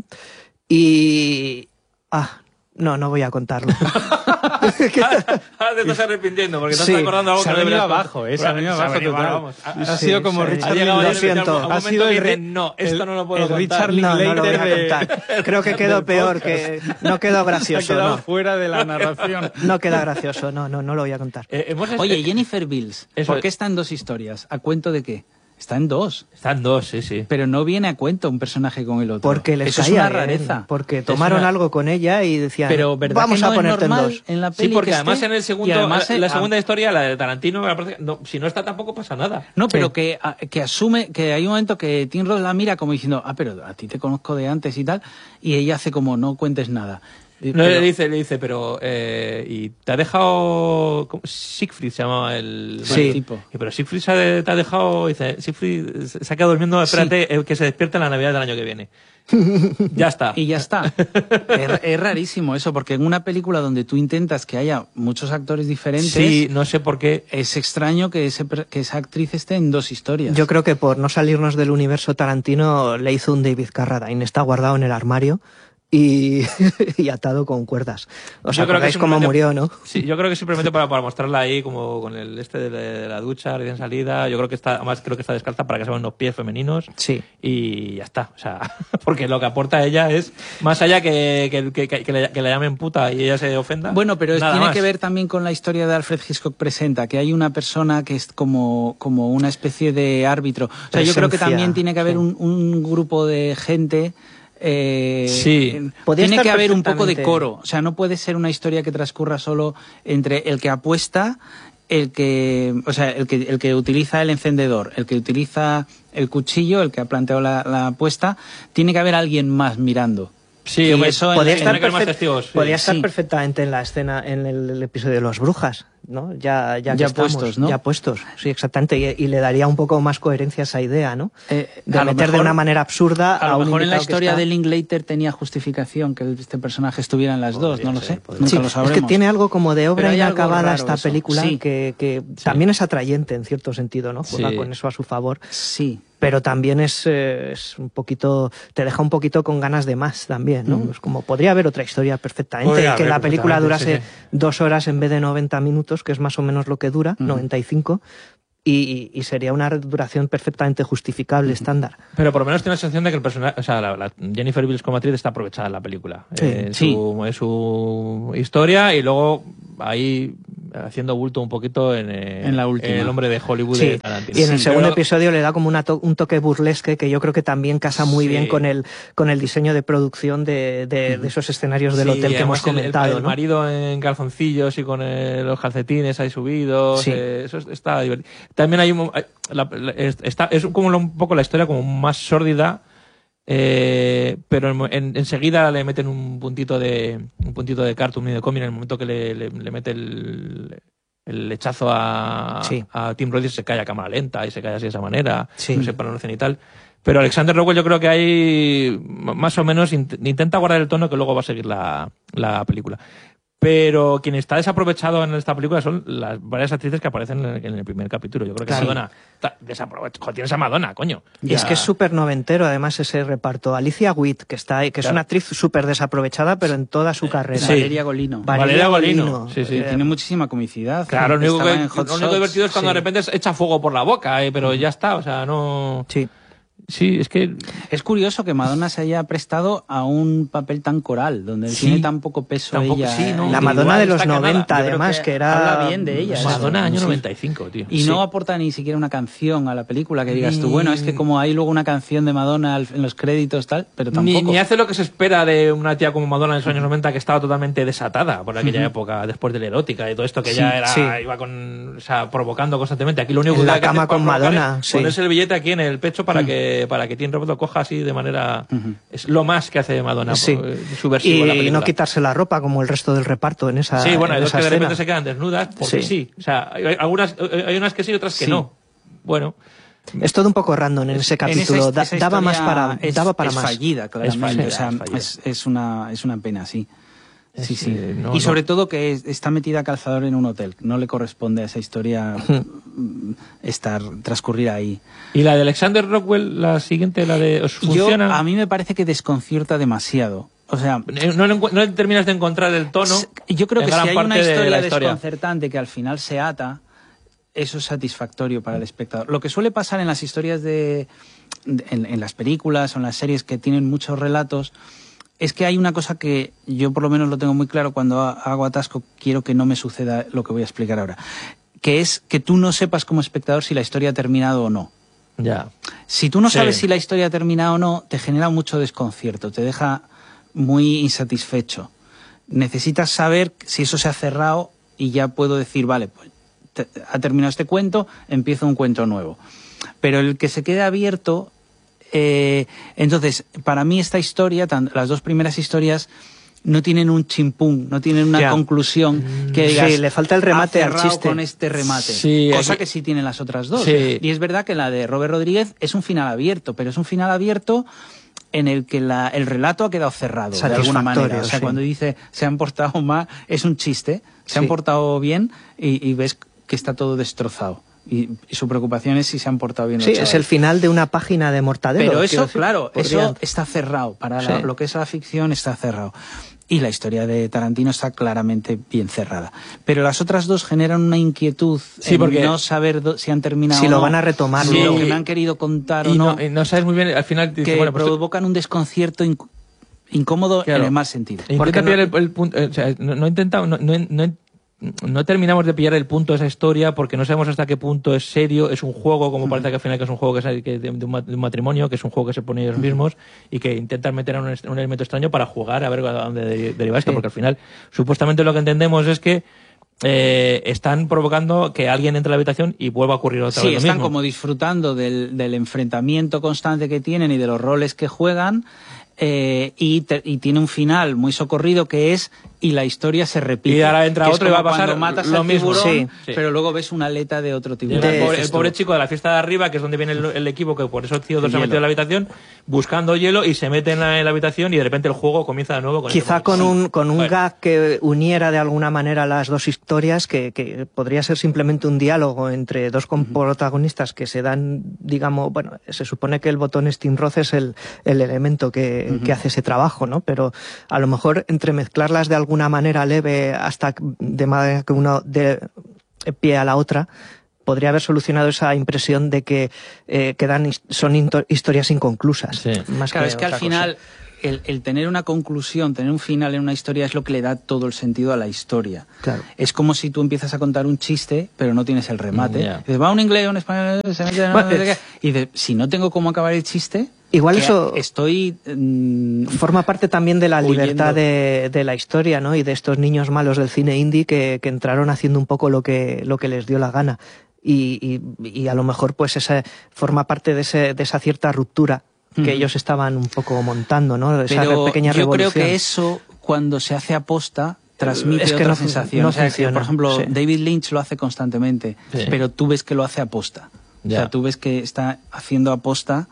Y... Ah, no, no voy a contarlo. Ahora te estás arrepintiendo porque te sí, estás acordando algo que no deberías abajo, eh, se ha venido abajo total. Vamos. Ha, ha sido como sí, Richard Linklater. Ha sido el re... no, esto no lo puedo el contar. Richard no, no lo voy a de... contar. Creo que quedó peor, que no quedó gracioso. Ha quedado no. fuera de la narración. No queda gracioso, no, no, no lo voy a contar. Eh, hemos... Oye, Jennifer Beals, ¿por qué está en dos historias? ¿A cuento de qué? Está en dos. Está en dos, sí, sí. Pero no viene a cuento un personaje con el otro. Porque les Eso caía es una bien, rareza. Porque tomaron una... algo con ella y decían, pero, vamos que no a ponerte es en dos. En la peli sí, porque que además esté, en el segundo, además la, la a... segunda historia, la de Tarantino, no, si no está tampoco pasa nada. No, pero sí. que, que asume, que hay un momento que Tim Roth la mira como diciendo, ah, pero a ti te conozco de antes y tal, y ella hace como, no cuentes nada. No, pero... le dice, le dice, pero eh, y te ha dejado ¿cómo? Siegfried se llamaba el sí. tipo. Y, pero Siegfried se ha, te ha dejado, dice, Siegfried se ha quedado durmiendo, espérate sí. que se despierte en la Navidad del año que viene. Ya está. Y ya está. es, es rarísimo eso, porque en una película donde tú intentas que haya muchos actores diferentes, sí, no sé por qué es extraño que, ese, que esa actriz esté en dos historias. Yo creo que por no salirnos del universo Tarantino le hizo un David Carradine, está guardado en el armario. Y, y atado con cuerdas. O sea, acordáis cómo murió, ¿no? Sí, yo creo que simplemente para, para mostrarla ahí, como con el este de la, de la ducha recién salida. Yo creo que está, además creo que está descalza para que se vean unos pies femeninos. Sí. Y ya está. O sea, porque lo que aporta ella es, más allá que, que, que, que, que, le, que le llamen puta y ella se ofenda. Bueno, pero es, tiene más. que ver también con la historia de Alfred Hitchcock Presenta, que hay una persona que es como, como una especie de árbitro. O sea, Presencia, yo creo que también tiene que haber sí. un, un grupo de gente. Eh, sí. Tiene que haber un poco de coro, o sea, no puede ser una historia que transcurra solo entre el que apuesta el que, o sea, el que, el que utiliza el encendedor, el que utiliza el cuchillo, el que ha planteado la, la apuesta, tiene que haber alguien más mirando. Sí, y hombre, eso podría estar, perfect, testigos, sí. podría estar sí. perfectamente en la escena, en el, el episodio de Los Brujas, ¿no? Ya, ya, ya estamos, puestos, ¿no? Ya puestos, sí, exactamente. Y, y le daría un poco más coherencia a esa idea, ¿no? Eh, de a meter mejor, de una manera absurda a, a lo un mejor en la historia está... de Linklater tenía justificación que este personaje estuviera en las podría dos, no lo ser, sé. podría Nunca sí, lo sabremos. es que tiene algo como de obra inacabada esta eso. película sí. que, que sí. también es atrayente en cierto sentido, ¿no? Juega sí. con eso a su favor. Sí. Pero también es, eh, es un poquito, te deja un poquito con ganas de más también, ¿no? Mm. Es como, podría haber otra historia perfectamente, podría que la película durase sí, sí. dos horas en vez de noventa minutos, que es más o menos lo que dura, uh-huh. noventa y cinco, y, y sería una duración perfectamente justificable, uh-huh. estándar. Pero por lo menos tiene la sensación de que el personaje, o sea, la, la Jennifer Beals como actriz está aprovechada en la película. Sí. Eh, en, sí. su, en su historia y luego ahí haciendo bulto un poquito en, eh, en la última. En El hombre de Hollywood sí. de Tarantino. Y en el sí, segundo pero... episodio le da como una to- un toque burlesque que yo creo que también casa muy sí. bien con el, con el diseño de producción de, de, de esos escenarios del sí, hotel que hemos comentado. El, el, el ¿no? marido en calzoncillos y con el, los calcetines ahí subidos, sí. eh, eso está divertido. También hay un, la, la, está, es como un poco la historia como más sórdida. Eh, pero en, enseguida le meten un puntito de un puntito de cartoon y de cómic en el momento que le, le, le mete el, el lechazo a, sí. a Tim Roth y se cae a cámara lenta y se cae así de esa manera, sí. no se pronuncian y tal. Pero Alexander Rockwell yo creo que ahí más o menos int- intenta guardar el tono que luego va a seguir la, la película. Pero quien está desaprovechado en esta película son las varias actrices que aparecen en el, en el primer capítulo. Yo creo que claro. Madonna está desaprovechada. Tienes a Madonna, coño. Y ya. Es que es súper noventero, además, ese reparto. Alicia Witt, que está ahí, que claro. es una actriz súper desaprovechada, pero en toda su carrera. Sí. Valeria Golino. Valeria, Valeria Golino. Sí, sí. Eh, tiene muchísima comicidad. Claro, lo único, que, lo único divertido es cuando sí. de repente echa fuego por la boca, eh, pero mm. ya está, o sea, no... Sí. Sí, es que... Es curioso que Madonna se haya prestado a un papel tan coral, donde sí, tiene tan poco peso tampoco, ella. Sí, no, la Madonna de los noventa, además, que, que era... Habla bien de ella. Madonna eso, año sí. noventa y cinco, tío. Y sí. no aporta ni siquiera una canción a la película, que digas tú, bueno, es que como hay luego una canción de Madonna en los créditos, tal, pero tampoco... Ni, ni hace lo que se espera de una tía como Madonna en los años noventa, que estaba totalmente desatada por aquella uh-huh. época, después de la erótica y todo esto, que sí, ya era, sí. iba con, o sea, provocando constantemente. Aquí lo único en que la hay que cama hacer con Madonna, es sí. ponerse el billete aquí en el pecho para, uh-huh. que, para que Tim Roth lo coja así de manera... Uh-huh. Es lo más que hace Madonna, sí. subversivo y, la película. Y no quitarse la ropa como el resto del reparto en esa Sí, bueno, hay dos que de escena. repente se quedan desnudas porque sí. sí. O sea, hay, algunas, hay unas que sí y otras que sí. no. Bueno... Es todo un poco random en ese capítulo. En esa, esa daba más para, es, daba para es más. Fallida, claramente. Es fallida, o sea, es, fallida. es, es, una, es una pena, sí. Sí, sí. Eh, no, y sobre no. todo que es, está metida a calzador en un hotel. No le corresponde a esa historia estar transcurrir ahí. ¿Y la de Alexander Rockwell, la siguiente, la de ¿os funciona? Yo, a mí me parece que desconcierta demasiado. O sea, no, no, no terminas de encontrar el tono. Yo creo que si hay una historia, de historia desconcertante que al final se ata, eso es satisfactorio para el espectador. Lo que suele pasar en las historias de, de en, en las películas o en las series que tienen muchos relatos, es que hay una cosa que yo por lo menos lo tengo muy claro cuando hago atasco, quiero que no me suceda lo que voy a explicar ahora, que es que tú no sepas como espectador si la historia ha terminado o no. Ya. Si tú no sí. sabes si la historia ha terminado o no, te genera mucho desconcierto, te deja muy insatisfecho. Necesitas saber si eso se ha cerrado y ya puedo decir, vale, pues te, ha terminado este cuento, empiezo un cuento nuevo. Pero el que se quede abierto... Eh, entonces, para mí esta historia, tan, las dos primeras historias no tienen un chimpún, no tienen una yeah. conclusión que digas, sí, le falta el remate al chiste con este remate, sí, cosa aquí... que sí tienen las otras dos. Sí. Y es verdad que la de Robert Rodríguez es un final abierto, pero es un final abierto en el que la, el relato ha quedado cerrado de alguna manera. O sea, sí. cuando dice se han portado mal, es un chiste, se sí. han portado bien y, y ves que está todo destrozado. Y, y su preocupación es si se han portado bien. Sí, es el final de una página de Mortadelo. Pero eso, decir, claro, podrían... eso está cerrado. Para sí. la, lo que es la ficción está cerrado. Y la historia de Tarantino está claramente bien cerrada. Pero las otras dos generan una inquietud sí, en porque no saber do, si han terminado si o no. lo van a retomar. Si sí. lo que me han querido contar y o no. no. Y no sabes muy bien, al final... Que dice, bueno, pues provocan un desconcierto inc incómodo claro. en el mal sentido. Intenta pillar no... el, el punto... O sea, no, no intenta... No, no, no, no terminamos de pillar el punto de esa historia porque no sabemos hasta qué punto es serio, es un juego, como parece que al final que es un juego que es de, de, un, de un matrimonio, que es un juego que se pone ellos mismos y que intentan meter un, un elemento extraño para jugar a ver a dónde deriva esto, sí. porque al final supuestamente lo que entendemos es que eh, están provocando que alguien entre a la habitación y vuelva a ocurrir otra sí, vez lo están mismo. como disfrutando del, del enfrentamiento constante que tienen y de los roles que juegan, eh, y, te, y tiene un final muy socorrido que es y la historia se repite. Y ahora entra que otro y va a pasar matas lo al mismo. tiburón, Sí, pero luego ves una aleta de otro tiburón. El, pobre, el pobre chico de la fiesta de arriba, que es donde viene el, el equipo, que por eso el tío se ha metido en la habitación, buscando hielo y se mete en la, en la habitación y de repente el juego comienza de nuevo. Con Quizá con un, con un bueno. gag que uniera de alguna manera las dos historias, que, que podría ser simplemente un diálogo entre dos uh-huh. protagonistas que se dan, digamos, bueno, se supone que el botón Steam Roth es el, el elemento que, uh-huh. que hace ese trabajo, ¿no? Pero a lo mejor entremezclarlas de alguna manera leve hasta de manera que uno dé pie a la otra, podría haber solucionado esa impresión de que eh, quedan son historias inconclusas. Sí. Más claro, que es que al final el, el tener una conclusión, tener un final en una historia es lo que le da todo el sentido a la historia. Claro. Es como si tú empiezas a contar un chiste, pero no tienes el remate. Yeah. Dices, va un inglés, un español, se mete en... bueno, y dices, si no tengo cómo acabar el chiste... Igual eso estoy mmm, forma parte también de la huyendo. libertad de, de la historia, ¿no? Y de estos niños malos del cine indie que, que entraron haciendo un poco lo que, lo que les dio la gana. Y, y, y a lo mejor pues esa forma parte de, ese, de esa cierta ruptura que mm. ellos estaban un poco montando, ¿no? De esa Pero pequeña yo revolución. creo que eso, cuando se hace aposta, transmite es que otra no, sensación. No o sea, funciona, que, por ejemplo, sí. David Lynch lo hace constantemente, sí. pero tú ves que lo hace aposta. Ya. O sea, tú ves que está haciendo aposta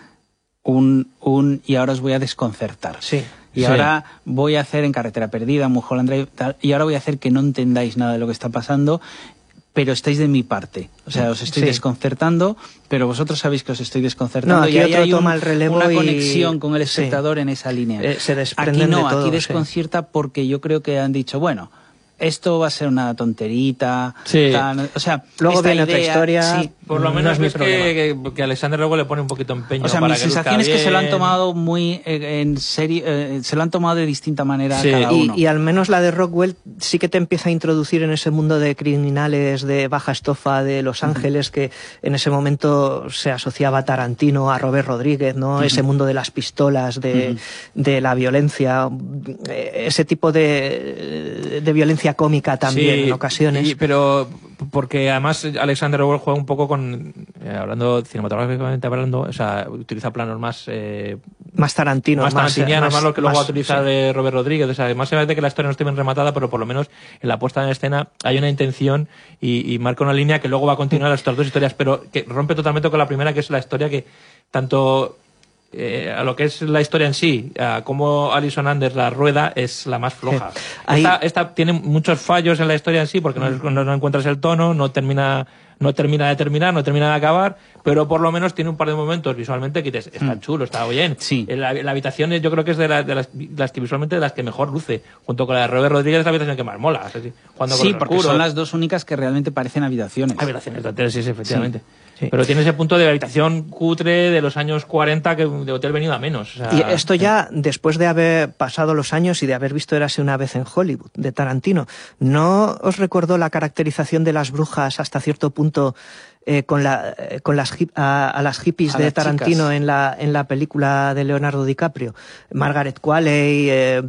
un, un y ahora os voy a desconcertar. Sí. Y sí. ahora voy a hacer en Carretera Perdida, Mulholland Drive, tal, y ahora voy a hacer que no entendáis nada de lo que está pasando, pero estáis de mi parte. O sea, os estoy sí. desconcertando, pero vosotros sabéis que os estoy desconcertando. No, aquí y ahí otro hay toma un, el relevo una y... conexión con el espectador sí. en esa línea. Eh, se desprenden aquí no, de todo, aquí desconcierta sí. porque yo creo que han dicho, bueno, esto va a ser una tonterita. Sí. Tan, o sea, luego viene idea, otra historia. Sí, por lo menos no es que, que, que Alexander luego le pone un poquito empeño. O sea, para mi que sensación es que bien. se lo han tomado muy eh, en serio, eh, se lo han tomado de distinta manera sí. cada uno. Y, y al menos la de Rockwell sí que te empieza a introducir en ese mundo de criminales de baja estofa de Los Ángeles, uh-huh. que en ese momento se asociaba a Tarantino, a Robert Rodríguez, ¿no? Uh-huh. Ese mundo de las pistolas, de, uh-huh. de la violencia, ese tipo de, de violencia cómica también. Sí. En ocasiones. Y, pero porque además Alexander Rowell juega un poco con, eh, hablando cinematográficamente hablando, o sea, utiliza planos más eh, más Tarantino, más tarantinianos, más, más lo que luego va a utilizar sí. eh, Robert Rodríguez. O sea, además se ve que la historia no esté bien rematada, pero por lo menos en la puesta en escena hay una intención y, y marca una línea que luego va a continuar las otras dos historias, pero que rompe totalmente con la primera, que es la historia que tanto Eh, a lo que es la historia en sí, a cómo Alison Anders la rueda, es la más floja. Ahí... Esta, esta tiene muchos fallos en la historia en sí, porque no, no, no encuentras el tono, no termina, no termina de terminar, no termina de acabar, pero por lo menos tiene un par de momentos visualmente que dices, está chulo, está bien. Sí. La, la habitación yo creo que es de, la, de, las, de las que visualmente de las que mejor luce, junto con la de Robert Rodríguez, es la habitación que más mola. Así, cuando sí, porque oscuro. Son las dos únicas que realmente parecen habitaciones. Habitaciones de hoteles, sí, sí, efectivamente. Sí. Sí. Pero tiene ese punto de habitación cutre de los años cuarenta que de hotel venido a menos. O sea, y esto ya después de haber pasado los años y de haber visto Érase una vez en Hollywood, de Tarantino. ¿No os recordó la caracterización de las brujas hasta cierto punto eh, con, la, eh, con las a, a las hippies a de las Tarantino en la, en la película de Leonardo DiCaprio? Margaret Qualley, eh,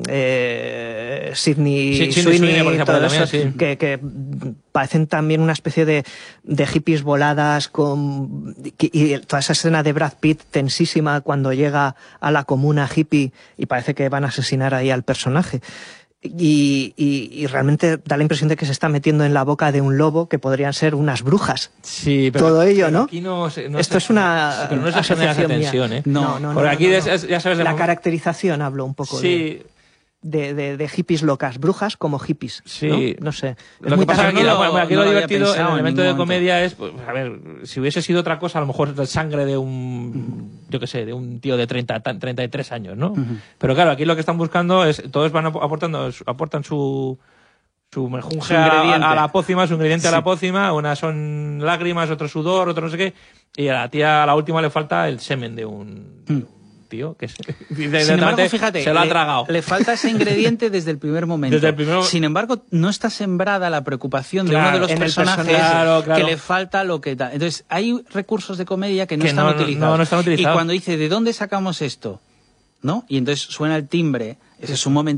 eh, Sydney sí, Sweeney, Sweeney todo también, eso, sí. que, que parecen también una especie de, de hippies voladas con y, y toda esa escena de Brad Pitt tensísima cuando llega a la comuna hippie y parece que van a asesinar ahí al personaje. Y, y, y realmente da la impresión de que se está metiendo en la boca de un lobo que podrían ser unas brujas. Sí, pero todo ello, pero ¿no? Aquí no, no Esto es una sí, pero no es asociación tensión, ¿eh? No, no, no. Porque no, aquí no, es, no. Es, ya sabes de la la caracterización hablo un poco sí. de De, de, de hippies locas, brujas como hippies. Sí. No, no sé. Lo que pasa es que aquí, no, lo, aquí no lo lo divertido, el elemento de momento. comedia es, pues, a ver, si hubiese sido otra cosa, a lo mejor la sangre de un, yo qué sé, de un tío de treinta, treinta y tres años, ¿no? Uh-huh. Pero claro, aquí lo que están buscando es, todos van aportando, aportan su, su merjunje a, a la pócima, su ingrediente sí. a la pócima, unas son lágrimas, otro sudor, otro no sé qué, y a la tía, a la última le falta el semen de un... Uh-huh. Tío, que se, Sin embargo, fíjate, se lo ha le, tragado. Le falta ese ingrediente desde el primer momento. Desde el primer... Sin embargo, no está sembrada la preocupación claro, de uno de los personajes claro, claro. que le falta lo que tal. Entonces, hay recursos de comedia que no, que están, no, utilizados. No, no están utilizados. Y cuando dice, ¿de dónde sacamos esto? ¿No? Y entonces suena el timbre. Ese es un momento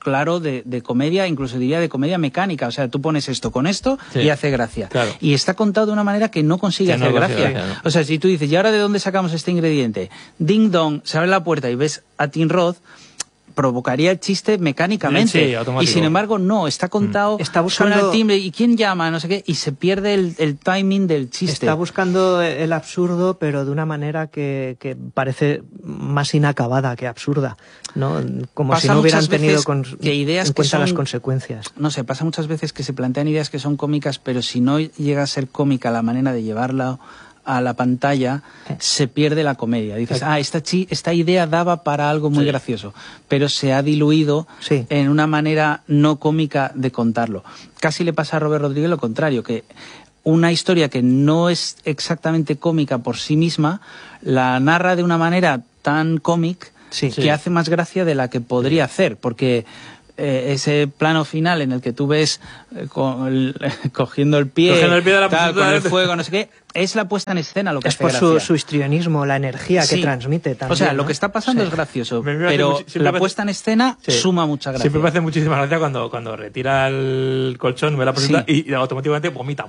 claro de, de comedia, incluso diría de comedia mecánica. O sea, tú pones esto con esto sí. y hace gracia. Claro. Y está contado de una manera que no consigue que hacer no gracia. gracia ¿no? O sea, si tú dices, ¿y ahora de dónde sacamos este ingrediente? Ding dong, se abre la puerta y ves a Tim Roth, provocaría el chiste mecánicamente. Sí, y sin embargo, no, está contado, está buscando suena el timbre, ¿y quién llama? No sé qué, y se pierde el, el timing del chiste. Está buscando el absurdo, pero de una manera que, que parece más inacabada que absurda, ¿no? Como pasa si no hubieran tenido con, que ideas en cuenta que son, las consecuencias. No sé, pasa muchas veces que se plantean ideas que son cómicas, pero si no llega a ser cómica la manera de llevarla a la pantalla, se pierde la comedia. Dices, ah, esta, chi esta idea daba para algo muy sí. gracioso, pero se ha diluido sí. en una manera no cómica de contarlo. Casi le pasa a Robert Rodríguez lo contrario, que una historia que no es exactamente cómica por sí misma, la narra de una manera tan cómic sí. que sí. hace más gracia de la que podría hacer, porque Eh, ese plano final en el que tú ves eh, con el, cogiendo el pie, cogiendo el pie de la tal, con el fuego, no sé qué, es la puesta en escena lo que es hace por gracia. Su, su histrionismo, la energía sí. que transmite también. O sea, ¿no? lo que está pasando sí. es gracioso, me, me pero la me puesta en escena sí. suma mucha gracia. Siempre me hace muchísima gracia cuando, cuando retira el colchón, me la presenta sí. y, y automáticamente vomita.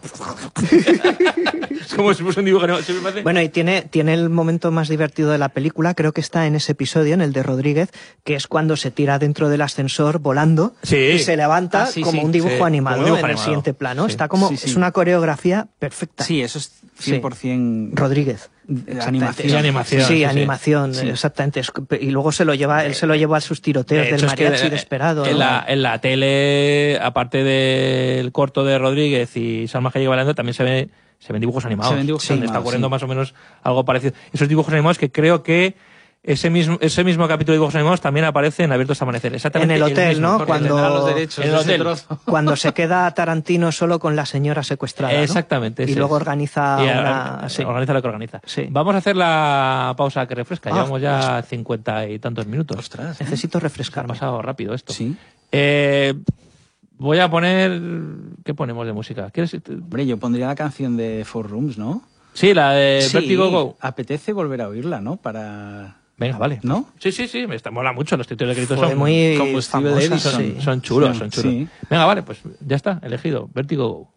Es como si fuese un dibujo. ¿No? Me hace... Bueno, y tiene, tiene el momento más divertido de la película, creo que está en ese episodio, en el de Rodríguez, que es cuando se tira dentro del ascensor volando sí. y se levanta ah, sí, como, sí. Un dibujo sí. animado, un dibujo en animado en el siguiente plano. Sí. Está como, sí, sí. es una coreografía perfecta. Sí, eso es cien por ciento sí. Rodríguez. Animación. Sí, animación. Sí, sí animación, sí. exactamente. Y luego se lo lleva, él se lo lleva a sus tiroteos del mariachi es que, desesperado. En, ¿no? la, en la tele, aparte del corto de Rodríguez y Salma Hayek bailando, también se ve se ven dibujos animados. Se ven dibujos sí, animados, está ocurriendo sí. más o menos algo parecido. Esos dibujos animados que creo que ese mismo ese mismo capítulo de dibujos animados también aparece en Abiertos a Amanecer. Exactamente en el hotel, el mismo, ¿no? Cuando los derechos en el hotel. Cuando se queda Tarantino solo con la señora secuestrada, ¿no? Exactamente. Y luego es. organiza y una... a, sí. organiza lo que organiza. Sí. Vamos a hacer la pausa que refresca. Ah, Llevamos ya pues... cincuenta y tantos minutos. Ostras, necesito refrescarme. Ha pasado rápido esto. Sí. Eh, voy a poner... ¿Qué ponemos de música? ¿Quieres...? Hombre, yo pondría la canción de Four Rooms, ¿no? Sí, la de sí, Vertigo Go. Apetece volver a oírla, ¿no? Para... Venga, vale. ¿No? Sí, sí, sí, me está, mola mucho. Los títulos de crédito son muy famosa, son, sí. son chulos, sí, son chulos. Sí. Venga, vale, pues ya está, elegido. Vertigo Go.